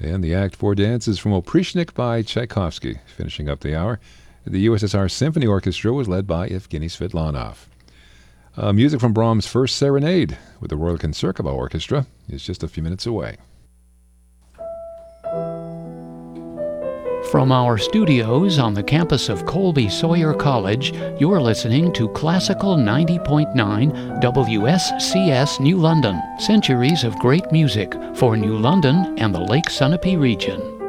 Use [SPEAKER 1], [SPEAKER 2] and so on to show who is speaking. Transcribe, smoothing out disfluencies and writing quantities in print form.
[SPEAKER 1] And the Act 4 dance is from Oprishnik by Tchaikovsky, finishing up the hour. The USSR Symphony Orchestra was led by Evgeny Svetlanov. Music from Brahms' First Serenade with the Royal Concertgebouw Orchestra is just a few minutes away.
[SPEAKER 2] From our studios on the campus of Colby Sawyer College, you're listening to Classical 90.9 WSCS New London. Centuries of great music for New London and the Lake Sunapee region.